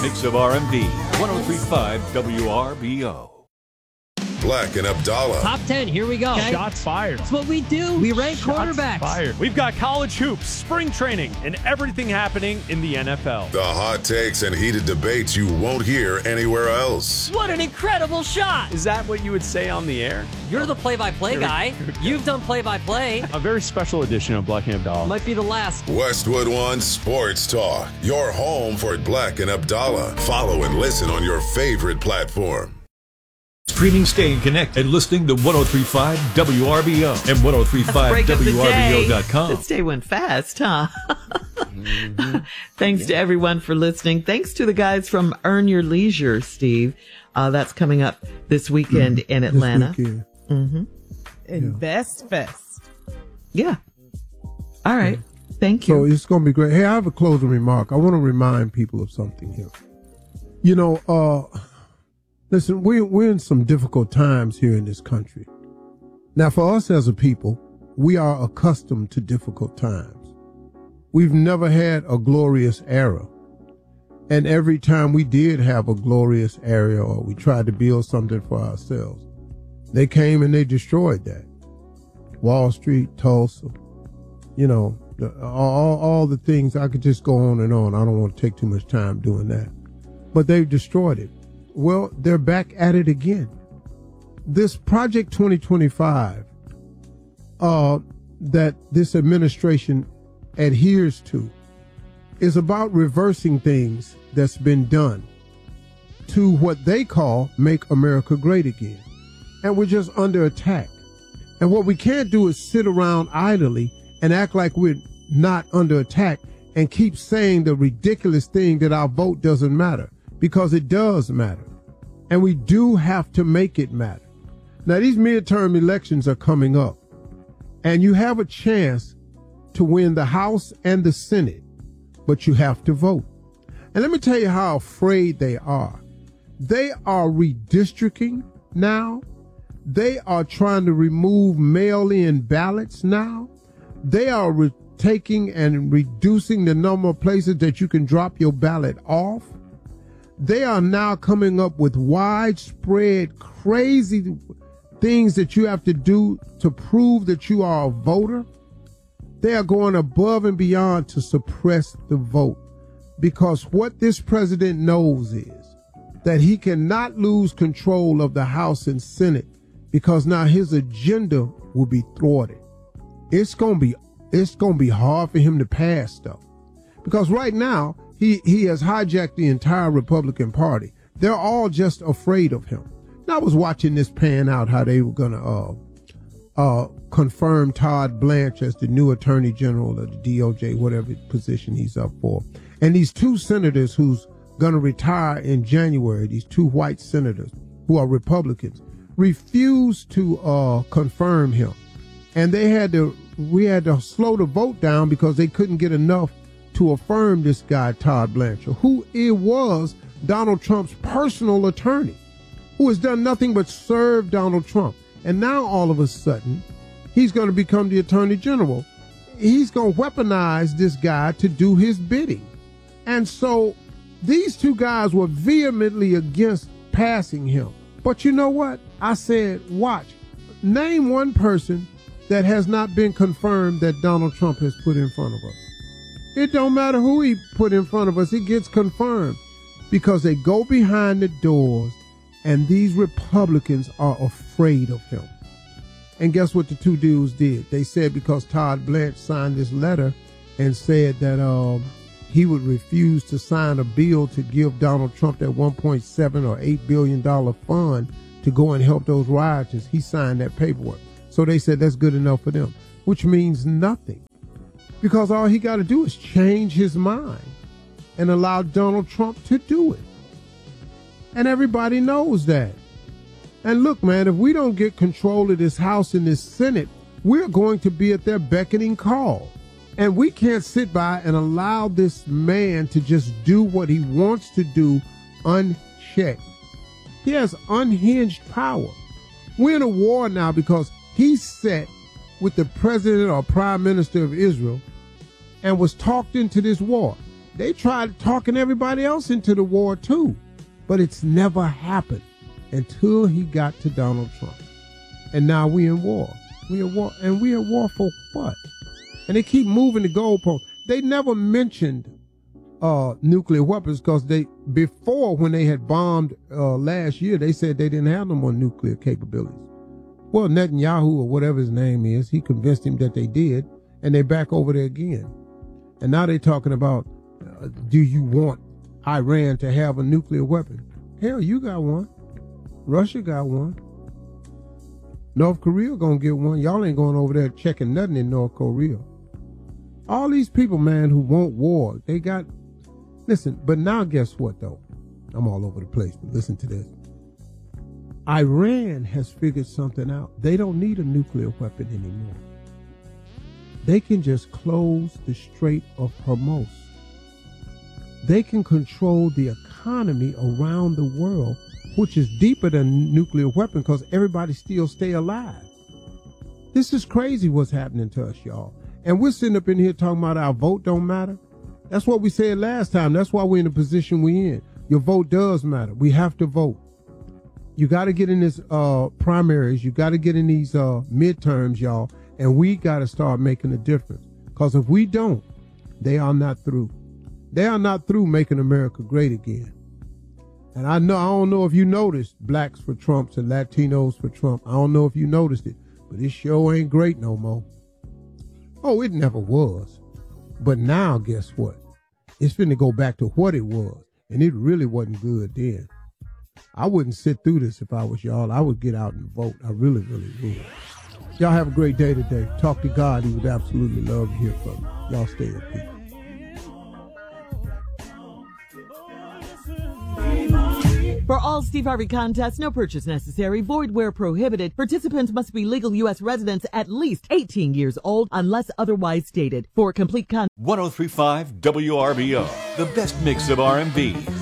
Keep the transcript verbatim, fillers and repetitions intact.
Mix of R and B, one oh three point five W R B O. Black and Abdallah. Top ten, here we go. Okay? Shots fired. That's what we do. We rank Shots quarterbacks. Fired. We've got college hoops, spring training, and everything happening in the N F L. The hot takes and heated debates you won't hear anywhere else. What an incredible shot. Is that what you would say on the air? You're the play-by-play guy. You've done play-by-play. A very special edition of Black and Abdallah. Might be the last. Westwood One Sports Talk. Your home for Black and Abdallah. Follow and listen on your favorite platform. Streaming, staying connected, and listening to one oh three point five W R B O and ten thirty-five W R B O dot com. This day went fast, huh? mm-hmm. Thanks yeah. to everyone for listening. Thanks to the guys from Earn Your Leisure, Steve. Uh, that's coming up this weekend mm-hmm. in Atlanta. This weekend. Mm-hmm. Invest yeah. Fest. Yeah. All right. Yeah. Thank you. So it's going to be great. Hey, I have a closing remark. I want to remind people of something here. You know, uh, listen, we, we're in some difficult times here in this country. Now, for us as a people, we are accustomed to difficult times. We've never had a glorious era. And every time we did have a glorious era or we tried to build something for ourselves, they came and they destroyed that. Wall Street, Tulsa, you know, the, all, all the things. I could just go on and on. I don't want to take too much time doing that. But they've destroyed it. Well, they're back at it again. This Project twenty twenty-five uh, that this administration adheres to is about reversing things that's been done to what they call Make America Great Again. And we're just under attack. And what we can't do is sit around idly and act like we're not under attack and keep saying the ridiculous thing that our vote doesn't matter, because it does matter. And we do have to make it matter. Now, these midterm elections are coming up, and you have a chance to win the House and the Senate, but you have to vote. And let me tell you how afraid they are. They are redistricting now. They are trying to remove mail-in ballots now. They are re- taking and reducing the number of places that you can drop your ballot off. They are now coming up with widespread, crazy things that you have to do to prove that you are a voter. They are going above and beyond to suppress the vote, because what this president knows is that he cannot lose control of the House and Senate, because now his agenda will be thwarted. It's going to be, it's going to be hard for him to pass stuff, because right now he, he has hijacked the entire Republican Party. They're all just afraid of him. Now, I was watching this pan out, how they were going to, uh, uh, confirm Todd Blanche as the new Attorney General of the D O J, whatever position he's up for. And these two senators who's going to retire in January, these two white senators who are Republicans, refused to uh, confirm him. And they had to, we had to slow the vote down because they couldn't get enough to affirm this guy, Todd Blanchard, who it was Donald Trump's personal attorney, who has done nothing but serve Donald Trump. And now all of a sudden, he's going to become the Attorney General. He's going to weaponize this guy to do his bidding. And so these two guys were vehemently against passing him. But you know what? I said, watch. Name one person that has not been confirmed that Donald Trump has put in front of us. It don't matter who he put in front of us. It gets confirmed because they go behind the doors, and these Republicans are afraid of him. And guess what the two dudes did? They said because Todd Blanche signed this letter and said that um, he would refuse to sign a bill to give Donald Trump that one point seven or eight billion dollars fund to go and help those rioters. He signed that paperwork. So they said that's good enough for them, which means nothing, because all he got to do is change his mind and allow Donald Trump to do it. And everybody knows that. And look, man, if we don't get control of this House and this Senate, we're going to be at their beckoning call. And we can't sit by and allow this man to just do what he wants to do unchecked. He has unhinged power. We're in a war now because he sat with the president or prime minister of Israel and was talked into this war. they tried talking everybody else into the war too, but it's never happened until he got to Donald Trump. And now we in war. We in war, and we in war for what? And they keep moving the goalposts. They never mentioned uh, nuclear weapons because they before when they had bombed uh, last year, they said they didn't have no more nuclear capabilities. Well, Netanyahu or whatever his name is, he convinced him that they did, and they're back over there again. And now they're talking about, uh, do you want Iran to have a nuclear weapon? Hell, you got one. Russia got one. North Korea gonna get one. Y'all ain't going over there checking nothing in North Korea. All these people, man, who want war, they got, listen, but now guess what, though? I'm all over the place, but listen to this. Iran has figured something out. They don't need a nuclear weapon anymore. They can just close the Strait of Hormuz. They can control the economy around the world, which is deeper than a nuclear weapon because everybody still stay alive. This is crazy what's happening to us, y'all. And we're sitting up in here talking about our vote don't matter. That's what we said last time. That's why we're in the position we're in. Your vote does matter. We have to vote. You got to get in this uh, primaries. You got to get in these uh, midterms, y'all. And we got to start making a difference. Because if we don't, they are not through. They are not through making America great again. And I know, I don't know if you noticed blacks for Trumps and Latinos for Trump. I don't know if you noticed it, but this show ain't great no more. Oh, it never was. But now, guess what? It's finna go back to what it was. And it really wasn't good then. I wouldn't sit through this if I was y'all. I would get out and vote. I really, really would. Y'all have a great day today. Talk to God. He would absolutely love to hear from you. Y'all stay at peace. For all Steve Harvey contests, no purchase necessary, void where prohibited. Participants must be legal U S residents at least eighteen years old unless otherwise stated. For complete con- one oh three point five W R B O, the best mix of R and B,